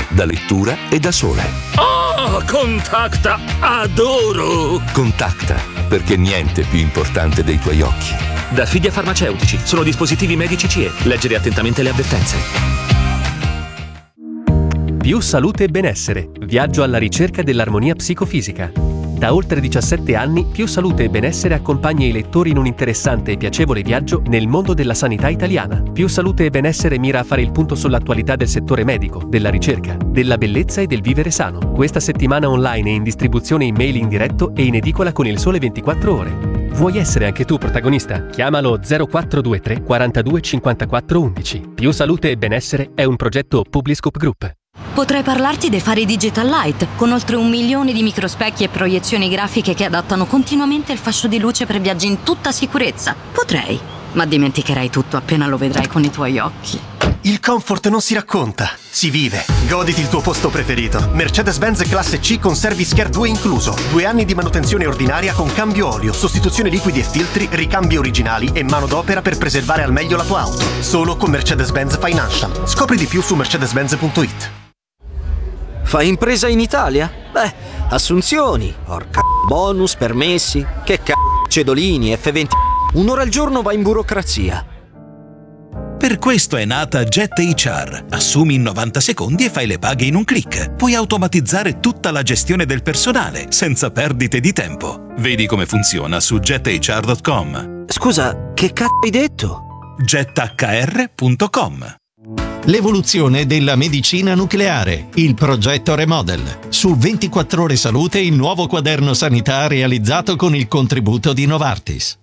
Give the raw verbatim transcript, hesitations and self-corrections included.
da lettura e da sole. Oh, Contacta, adoro! Contacta, perché niente è più importante dei tuoi occhi. Da Fidia Farmaceutici, sono dispositivi medici C E. Leggere attentamente le avvertenze. Più salute e benessere. Viaggio alla ricerca dell'armonia psicofisica. Da oltre diciassette anni, Più Salute e Benessere accompagna i lettori in un interessante e piacevole viaggio nel mondo della sanità italiana. Più Salute e Benessere mira a fare il punto sull'attualità del settore medico, della ricerca, della bellezza e del vivere sano. Questa settimana online è in distribuzione in mail in diretto e in edicola con Il Sole ventiquattro Ore. Vuoi essere anche tu protagonista? Chiamalo zero quattro due tre quarantadue cinquantaquattro undici. Più Salute e Benessere è un progetto Publiscope Group. Potrei parlarti dei fari Digital Light, con oltre un milione di microspecchi e proiezioni grafiche che adattano continuamente il fascio di luce per viaggi in tutta sicurezza. Potrei, ma dimenticherai tutto appena lo vedrai con i tuoi occhi. Il comfort non si racconta, si vive. Goditi il tuo posto preferito. Mercedes-Benz Classe C con Service Care due incluso. Due anni di manutenzione ordinaria con cambio olio, sostituzione liquidi e filtri, ricambi originali e manodopera per preservare al meglio la tua auto. Solo con Mercedes-Benz Financial. Scopri di più su mercedes benz punto it. Fai impresa in Italia? Beh, assunzioni, porca bonus, permessi, che c***o, cedolini, effe venti. Un'ora al giorno va in burocrazia. Per questo è nata Jet H R. Assumi in novanta secondi e fai le paghe in un click. Puoi automatizzare tutta la gestione del personale, senza perdite di tempo. Vedi come funziona su jet h r punto com. Scusa, che c***o hai detto? jet h r punto com. L'evoluzione della medicina nucleare, il progetto Remodel. Su ventiquattro Ore Salute, il nuovo quaderno sanità realizzato con il contributo di Novartis.